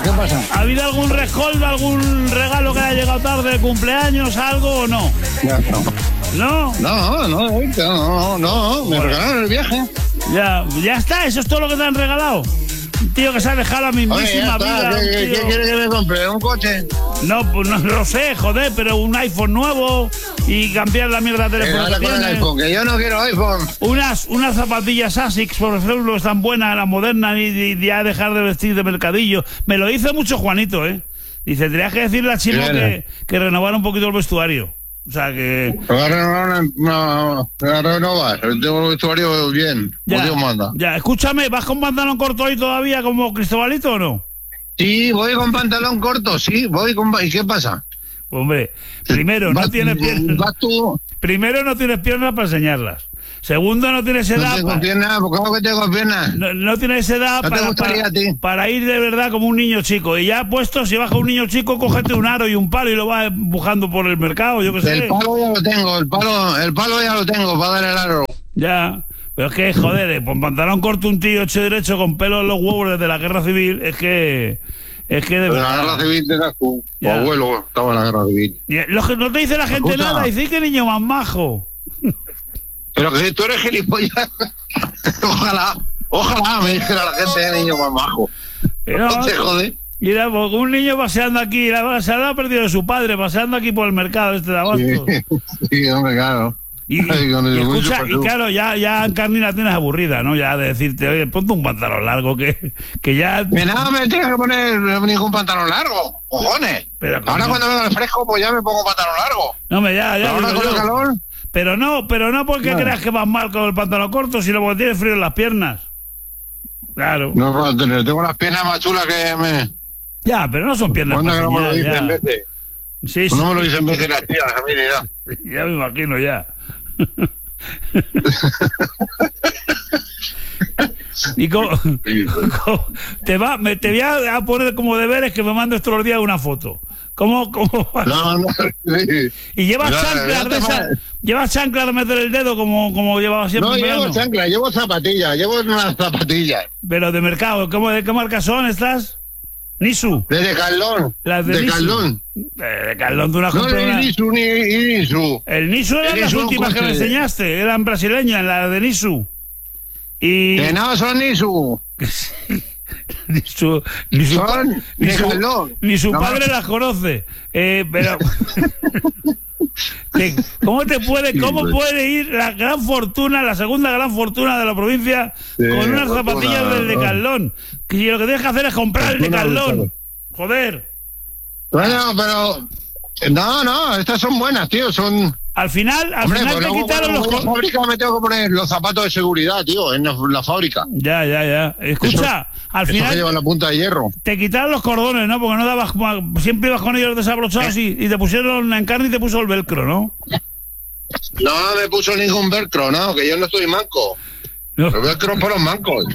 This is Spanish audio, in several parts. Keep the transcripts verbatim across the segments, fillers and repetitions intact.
¿qué pasa? ¿Ha habido algún rescoldo, algún regalo que haya llegado tarde de cumpleaños, algo o no? Ya, no. ¿No? No, no, no, no, me regalaron el viaje. Ya, ya está, eso es todo lo que te han regalado. Un tío que se ha dejado la mismísima Oye, vida. ¿qué, ¿qué, ¿Qué quiere que me compre? ¿Un coche? No, pues no lo sé, joder, pero un iPhone nuevo y cambiar la mierda de teléfono. Eh, que con el tienes. iPhone, que yo no quiero iPhone. Unas, unas zapatillas Asics, por ejemplo, están buenas, las modernas, y, y ya dejar de vestir de mercadillo. Me lo dice mucho Juanito, ¿eh? Dice, tendrías que decirle a Chimo que, que renovara un poquito el vestuario. O sea que... Me va a renovar, no, me va a renovar. Tengo el vestuario bien, como Dios manda. Ya, escúchame, ¿vas con pantalón corto ahí todavía como Cristobalito o no? Sí, voy con pantalón corto, sí, voy con... ¿Y qué pasa? Hombre, primero, no vas, tienes piernas... Vas tú... Primero, no tienes piernas para enseñarlas. Segundo, no tienes edad... No tengo para... piernas, ¿cómo que tengo piernas? No, no tienes edad ¿No para, para, para ir de verdad como un niño chico. Y ya puesto, si vas con un niño chico, cógete un aro y un palo y lo vas empujando por el mercado, yo qué sé. El palo ya lo tengo, el palo, el palo ya lo tengo para dar el aro. Ya, pero es que, joder, con pantalón corto un tío hecho derecho con pelo en los huevos desde la guerra civil, es que... Es que de verdad. La guerra civil de tu abuelo estaba en la guerra civil. Y lo que no te dice la gente Escucha. nada, dice que niño más majo. Pero que si tú eres gilipollas, ojalá, ojalá me dijera la gente de niño más majo. Pero, no te jode. Mira, porque un niño paseando aquí, la, se la ha perdido de su padre, paseando aquí por el mercado este de abasto. Sí, sí, hombre, claro. Y, y, y escucha, y claro, ya, ya Carni la tienes aburrida, ¿no? Ya de decirte, oye, ponte un pantalón largo que, que ya... Me nada me tienes que poner ningún pantalón largo, cojones. Pero, ahora cuando venga el fresco, pues ya me pongo pantalón largo. No, me ya, ya. Ahora con el calor... Pero no, pero no porque no. creas que vas mal con el pantalón corto, sino porque tienes frío en las piernas. Claro. No puedo tener, tengo las piernas más chulas que me... Ya, pero no son piernas más no me lo dicen en vez de... Sí, sí. No me lo dicen en vez de las tías, a mí ni nada. Ya me imagino, ya. Y como, como te va, me, te voy a poner como deberes que me mandes todos los días una foto. ¿Cómo, cómo no, no, sí. Y llevas no, chanclas de esa, llevas chanclas de meter el dedo como, como llevabas siempre. No, llevo chanclas, llevo zapatillas, llevo unas zapatillas. Pero de mercado, ¿cómo, ¿de qué marca son estas? Nisu. De Decathlon. Las de, de Decathlon. De Decathlon, de una No, ni una... Nisu, ni, ni Nisu. El Nisu eran las últimas que me enseñaste, eran brasileñas, las de Nisu. Y... Que no son Nisu. Ni su, ni su, son ni su, ni su no, padre no. las conoce. Eh, pero ¿cómo te puede, cómo puede ir la gran fortuna, la segunda gran fortuna de la provincia sí, con unas zapatillas fortuna, del Decathlon? Que lo que tienes que hacer es comprar el Decathlon. Joder. Bueno, pero no, no, estas son buenas, tío, son. Al final, al Hombre, final pues te luego, quitaron los... En la fábrica me tengo que poner los zapatos de seguridad, tío, en la, la fábrica. Ya, ya, ya. Escucha, eso, al final... Eso que lleva la punta de hierro. Te quitaron los cordones, ¿no? Porque no dabas... Siempre ibas con ellos desabrochados y, y te pusieron en carne y te puso el velcro, ¿no? No me puso ningún velcro, no, que yo no estoy manco. No. Los velcros para los mancos.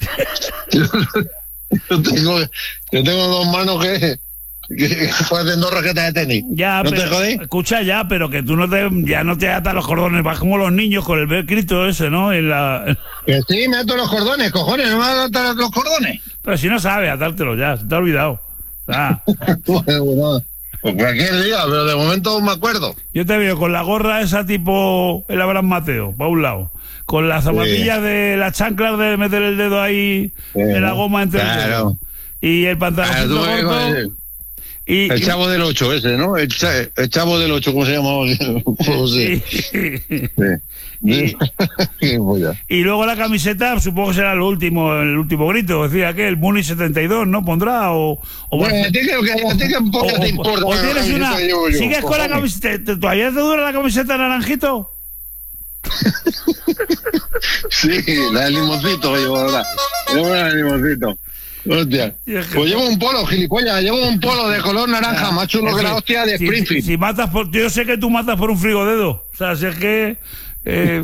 yo, tengo, yo tengo dos manos que... que parecen dos raquetas de tenis. Ya, ¿No pero, te jodí? Escucha ya, pero que tú no te, ya no te atas los cordones, vas como los niños con el velcrito ese, ¿no? En la... Que sí, me ato los cordones, cojones, no me vas a atar los cordones. Pero si no sabes atártelos ya, se te ha olvidado. Ah. Bueno, bueno, pues cualquier día, pero de momento me acuerdo. Yo te veo con la gorra esa tipo el Abraham Mateo, para un lado. Con las zapatillas sí. de las chanclas de meter el dedo ahí sí, en la goma entre claro. el dedo. Y el pantalón claro, corto. Y, el chavo y... del ocho ese, ¿no? El, cha, el chavo del ocho, ¿cómo se llamaba? No sé. Sí. Sí. Y, y luego la camiseta, supongo que será el último, el último grito, decía que el Muni setenta y dos, ¿no? ¿Pondrá? O, o bueno, a ti que, a ti que un poco o, te importa. O, o tienes una... Yo, yo, ¿Sigues con la camiseta? ¿Todavía te dura la camiseta naranjito? Sí, la del limoncito, yo, ¿verdad? Llevo la del limoncito. Hostia. Pues llevo un polo, gilipollas, llevo un polo de color naranja, ah, más chulo que, que la hostia de si, Springfield. Si, si matas por, yo sé que tú matas por un frigodedo. O sea, si es que... Eh...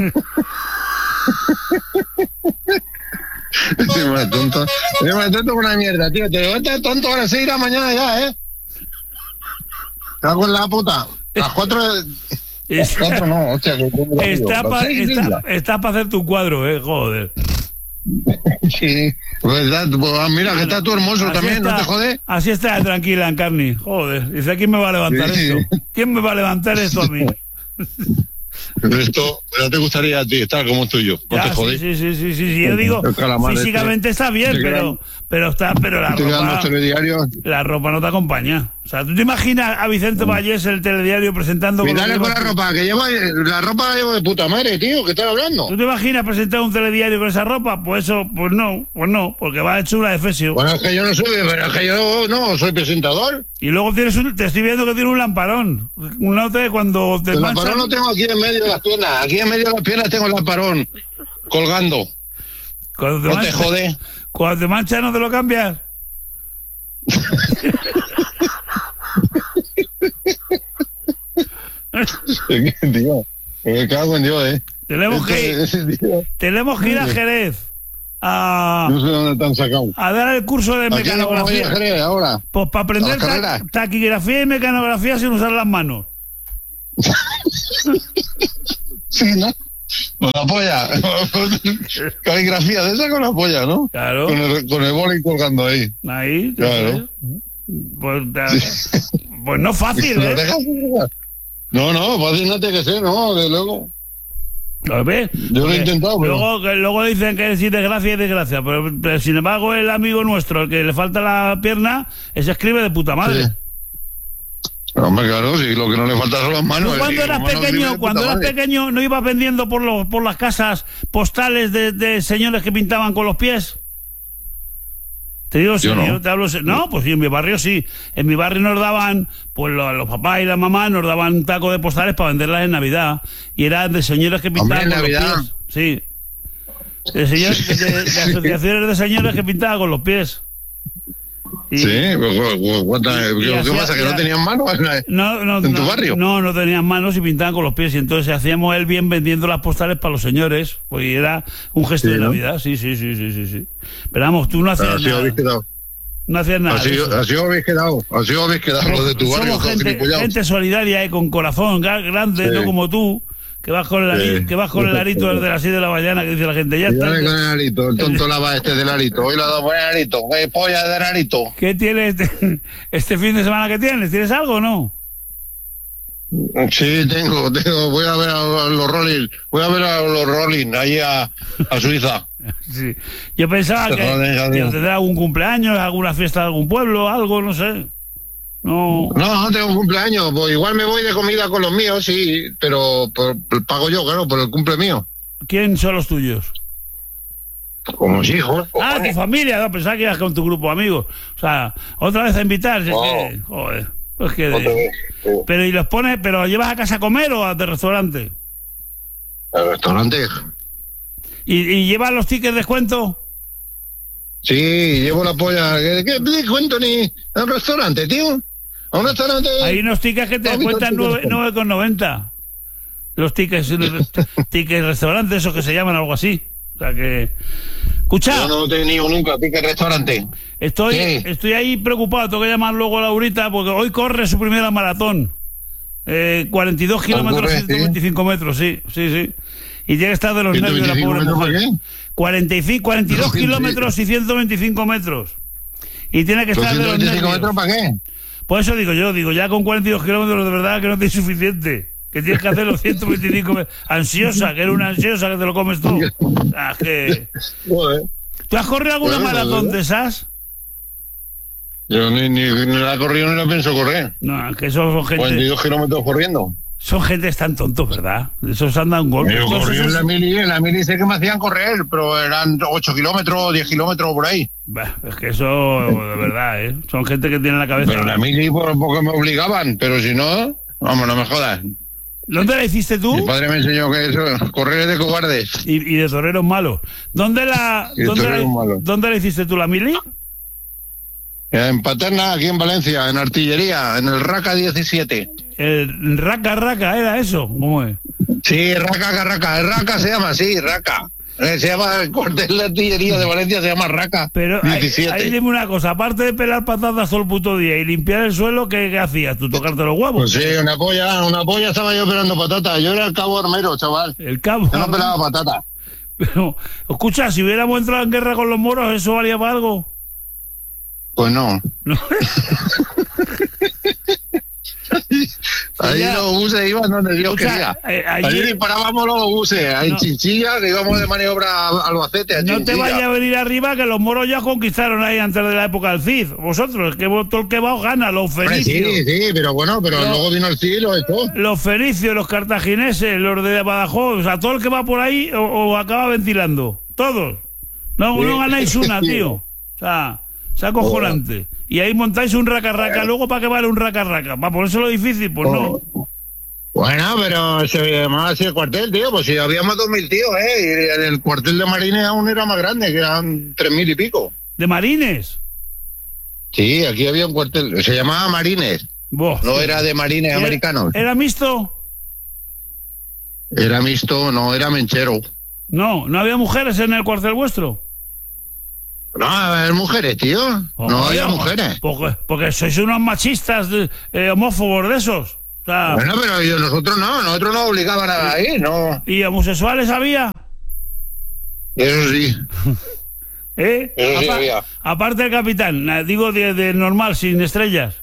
Estoy más tonto. Estoy más tonto con una mierda, tío. Te levantas tonto a las seis de la mañana ya, ¿eh? Cago en la puta. A las cuatro... Está, cuatro no, hostia, que está para está, está pa hacer tu cuadro, eh, joder. Sí, verdad, pues, ah, mira, que está tú hermoso Así también, está, ¿no te jode? Así está tranquila, Encarni. Joder, dice, ¿quién me va a levantar Sí, sí. esto? ¿Quién me va a levantar esto a mí? Pero esto, ¿no te gustaría a ti estar como estoy yo? ¿No Ya, te jode? sí, sí, sí, sí, sí, sí, yo digo, El calamar físicamente este, está bien, te pero, quedan- pero está, pero la Te quedan los ropa, telediarios. la ropa no te acompaña. O sea, ¿tú te imaginas a Vicente Vallés el telediario presentando con, Cuidado lo con que la lleva- ropa, que lleva, la ropa la llevo de puta madre, tío, ¿qué estás hablando? ¿Tú te imaginas presentar un telediario con esa ropa? Pues eso, pues no, pues no, porque va hecho una de fesio. Bueno, es que yo no soy, pero es que yo no soy presentador. Y luego tienes un, te estoy viendo que tiene un lamparón. Un note cuando te El manchan- lamparón lo tengo aquí en medio de las piernas, aquí en medio de las piernas tengo el lamparón colgando. cuando te No te mancha- jode. Cuando te mancha no te lo cambias. Tío, me cago en Dios, eh. Tenemos que ir, Este- tío, tenemos que ir a Jerez a, no sé dónde te han sacado. a dar el curso de ¿A quién le vamos a ir a mecanografía. Jerez ahora? Pues para aprender ¿A las ta- carreras? taquigrafía y mecanografía sin usar las manos. Sí, ¿no? Con la polla. Caligrafía de esa con la polla, ¿no? Claro. Con el, con el boli colgando ahí. Ahí. Claro. Pues, ta- pues no fácil, ¿Lo ¿eh? dejas? No, no, fácil no tiene que ser, no, de luego. ¿Lo ves? Yo lo he intentado, pero- Luego, que luego dicen que sí, desgracia y desgracia. Pero, pero, sin embargo, el amigo nuestro, el que le falta la pierna, ese escribe de puta madre. Sí. Hombre, claro, si lo que no le falta son las manos. Tú cuando sí, eras las manos pequeño, libres de cuando puta eras madre. pequeño, ¿no ibas vendiendo por los, por las casas postales de, de señores que pintaban con los pies? Te digo, Yo serio, no. te hablo se- no, pues sí, en mi barrio sí. En mi barrio nos daban, pues los, los papás y la mamá nos daban un taco de postales para venderlas en Navidad. Y eran de señores que pintaban Hombre, en con Navidad. los pies. Sí. De, señores, de, de- de asociaciones de señores que pintaban con los pies. Y- Sí, pues, pues, pues, cuenta- Y- y ¿qué, así- qué pasa? ¿Que no ya- tenían manos? No, no, ¿En tu no, barrio? No, no tenían manos y pintaban con los pies. Y entonces hacíamos el bien vendiendo las postales para los señores. Pues y era un gesto Sí, de ¿no? Navidad. Sí, sí, sí, sí, sí, sí. Pero vamos, tú no hacías Así nada. habéis quedado. No hacías nada. Así, de eso. así habéis quedado. Así habéis quedado los de tu barrio, Somos todos gente, gilipollados. gente solidaria y con corazón ga- grande, Sí. no como tú, que vas con el, ari- Sí. que vas con el arito desde las seis de la mañana, que dice la gente, ya Y está. dale con el arito, el tonto lava este del arito. Hoy le ha dado buen arito. ¿Qué polla del arito? ¿Qué tienes este, este fin de semana que tienes? ¿Tienes algo o no? Sí, tengo, tengo. Voy a ver a los Rolling. Voy a ver a los Rolling ahí a, a Suiza. Sí. Yo pensaba que Joder, joder. que tendrá algún cumpleaños, alguna fiesta de algún pueblo, algo, no sé. No. No, no tengo un cumpleaños. Pues igual me voy de comida con los míos, sí. Pero por, por- pago yo, claro, por el cumple mío. ¿Quién son los tuyos? Con mis hijos. Ah, cojones. tu familia, no, pensaba que ibas con tu grupo de amigos. O sea, otra vez a invitar. si es No. que, joder. Es que de- Otra vez, sí. pero y los pones, pero ¿los llevas a casa a comer o a de restaurante? ¿Al restaurante? ¿Y, y llevas los tickets de descuento? Sí, llevo la polla. ¿Qué, qué descuento ni a un restaurante, tío? A un restaurante. Hay unos tickets que te No, descuentan no, no, no. nueve con noventa. Los tickets, los tickets restaurantes, esos que se llaman algo así. O sea que... Escucha, Yo no he tenido nunca ticket restaurante. estoy, ¿Qué? estoy ahí preocupado. Tengo que llamar luego a Laurita porque hoy corre su primera maratón. Eh, cuarenta y dos kilómetros, corre, ciento veinticinco metros, sí, sí, sí. Y tiene que estar de los ciento nervios la veinticinco pobre metros, mujer. ¿por qué? cuarenta y cinco, cuarenta y dos kilómetros y ciento veinticinco metros. Y tiene que ¿Los estar de ciento los veinticinco nervios. metros para qué? Por eso digo yo, digo, ya con cuarenta y dos kilómetros de verdad que no te es suficiente. Que tienes que hacer los ciento veinticinco metros. Ansiosa, que eres una ansiosa que te lo comes tú. Ah, es que... Joder. ¿Tú has corrido alguna Bueno, maratón ¿verdad? de esas? Yo ni, ni, ni la he corrido ni la pienso correr. No, es que esos son cuarenta y gente... dos kilómetros corriendo. Son gente tan tontos, ¿verdad? Esos andan un golpe. Yo Todos corrí en esos- la mili, en la mili sé que me hacían correr, pero eran ocho kilómetros, diez kilómetros por ahí. Bah, es que eso, de verdad, ¿eh? Son gente que tiene la cabeza... Pero en la mili por porque me obligaban, pero si no, vamos, no me jodas. ¿Dónde la hiciste tú? Mi padre me enseñó que eso, correr es de cobardes. Y, y de toreros malos. ¿Dónde la, Y de dónde, la, toreros malos. ¿Dónde la hiciste tú, la mili? En Paterna, aquí en Valencia, en artillería, en el Raca diecisiete. El Raca Raca, ¿era eso? ¿Cómo es? Sí, Raca, Raca, el Raca se llama así, Raca. Eh, Se llama el cuartel de artillería de Valencia, se llama Raca Pero ahí, diecisiete. ahí dime una cosa, aparte de pelar patatas todo el puto día y limpiar el suelo, ¿qué, qué hacías? ¿Tú tocarte los huevos? Pues sí, una polla, una polla estaba yo pelando patatas. Yo era el cabo armero, chaval. El cabo. Yo no pelaba patatas. Pero, escucha, si hubiéramos entrado en guerra con los moros, ¿eso valía para algo? Pues no. No. Ahí ya, los buses iban donde Dios quería. Eh, allí, allí disparábamos los buses, en no, Chinchilla, que íbamos de maniobra a Albacete. A no Chinchilla. te vayas a venir arriba, que los moros ya conquistaron ahí antes de la época del Cid. Vosotros, que todo el que va os gana, los fenicios. Hombre, sí, sí, pero bueno, pero los, luego vino el Cid y lo echó. Los fenicios, los cartagineses, los de Badajoz, o sea, todo el que va por ahí o, o acaba ventilando. Todos. No, sí. no ganáis una, tío. O sea, es acojonante. Oh. Y ahí montáis un raca-raca, luego ¿para qué vale un raca-raca? ¿Para ponérselo difícil? Pues no. Bueno, pero se llamaba así el cuartel, tío, pues si habíamos dos mil tíos, ¿eh? Y el cuartel de Marines aún era más grande, que eran tres mil y pico. ¿De Marines? Sí, aquí había un cuartel, se llamaba Marines. Boh, no sí. Era de Marines ¿Era, americanos. ¿Era mixto? Era mixto, no, era menchero. No, ¿no había mujeres en el cuartel vuestro? No, había mujeres, tío. Oh, no había no, mujeres. Porque, porque sois unos machistas de, eh, homófobos de esos. O sea, bueno, pero yo, nosotros no, nosotros no obligaban a ir, ¿no? ¿Y homosexuales había? Eso sí. ¿Eh? Eso sí Apa había. Aparte del capitán, digo de, de normal, sin estrellas.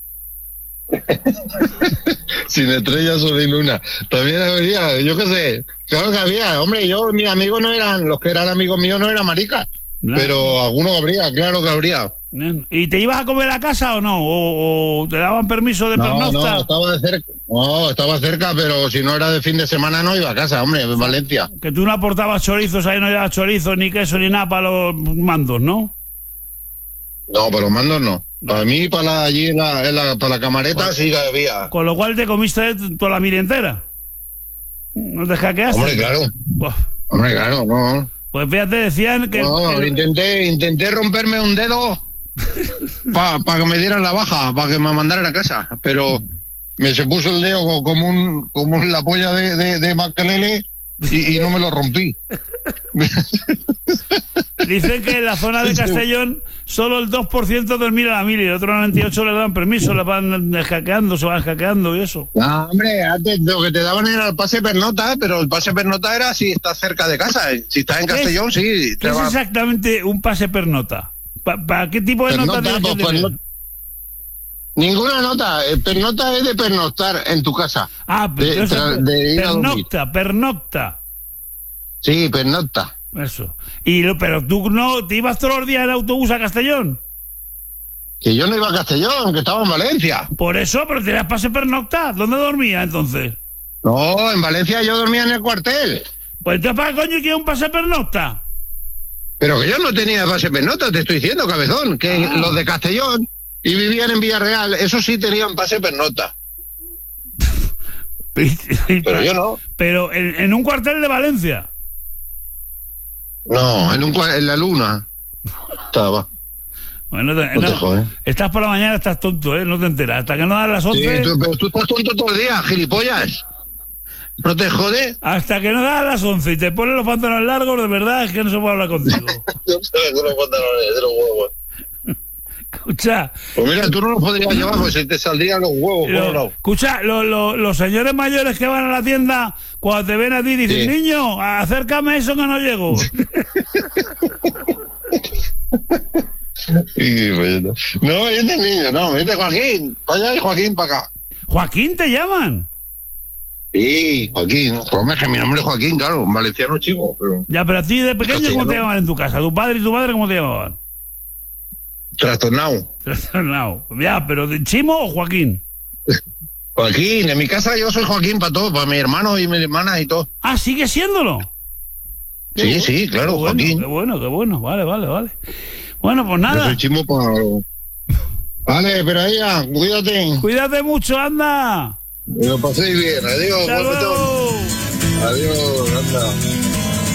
Sin estrellas o sin luna. También había, yo qué sé, claro que había. Hombre, yo, mis amigos no eran, los que eran amigos míos no eran maricas. No. Pero algunos habría, claro que habría. ¿Y te ibas a comer a casa o no? ¿O, o te daban permiso de no, pernocta? No, estaba de cerca. No, estaba cerca, pero si no era de fin de semana no iba a casa, hombre, en Valencia. Que tú no aportabas chorizos, ahí no llevas chorizos, ni queso, ni nada para los mandos, ¿no? No, para los mandos no. Para mí, para la, allí, en la, en la, para la camareta, con, sí que había. Con lo cual te comiste toda la mili entera. ¿No te hackeaste? Hombre, claro. Uf. Hombre, claro, no. Pues fíjate, decían que... No, el... intenté, intenté romperme un dedo para pa que me dieran la baja, para que me mandaran a casa, pero me se puso el dedo como un como la polla de, de, de Makelele y, y no me lo rompí. Dicen que en la zona de Castellón solo el dos por ciento termina la mili, el otro noventa y ocho por ciento le dan permiso, le van hackeando, se van hackeando y eso. No, hombre, antes lo que te daban era el pase pernota, pero el pase pernota era si estás cerca de casa. Si estás en Castellón, es, sí. ¿Qué es va... exactamente un pase pernota? ¿Para pa qué tipo de pernota, nota tienes que tener? Pues, ninguna nota. El pernota es de pernoctar en tu casa. Ah, pero de, de, de ir pernocta, a pernocta. Sí, pernocta. Eso. Y pero tú no te ibas todos los días en autobús a Castellón. Que yo no iba a Castellón, que estaba en Valencia. Por eso, pero tenías pase pernocta. ¿Dónde dormías entonces? No, en Valencia yo dormía en el cuartel. Pues entonces, ¿para qué coño quiere un pase pernocta? Pero que yo no tenía pase pernocta, te estoy diciendo, cabezón. Que ah. los de Castellón y vivían en Villarreal, esos sí tenían pase pernocta. Pero yo no. Pero en, en un cuartel de Valencia. No, en, un, en la luna estaba. Bueno, te, no, no te estás por la mañana, estás tonto, ¿eh? No te enteras. Hasta que no dan las once... Sí, tú, pero tú estás tonto todo el día, gilipollas. ¿No te jode? Hasta que no dan las once y te pones los pantalones largos, de verdad es que no se puede hablar contigo. Yo sé que los pantalones de los huevos. Escucha. Pues mira, tú no los podrías llevar, pues se te saldrían los huevos. Lo, no. Escucha, lo, lo, los señores mayores que van a la tienda, cuando te ven a ti, dicen, sí. Niño, acércame eso que no llego. No, este niño, no, este Joaquín. Vaya Joaquín para acá. ¿Joaquín te llaman? Sí, Joaquín. Pues que mi nombre es Joaquín, claro, un valenciano chico. Pero... Ya, pero a ti de pequeño, ¿cómo te llamaban en tu casa? ¿Tu padre y tu madre cómo te llamaban? Trastornado. Trastornado. Ya, pero ¿de Chimo o Joaquín? Joaquín, en mi casa yo soy Joaquín para todo, para mi hermano y mis hermanas y todo. Ah, ¿sigue siéndolo? Sí, bueno, sí, claro, qué bueno, Joaquín. Qué bueno, qué bueno, vale, vale, vale. Bueno, pues nada. Yo soy Chimo para... Vale, pero ahí ya, cuídate. Cuídate mucho, anda. Me lo paséis bien, adiós. Adiós, adiós, anda.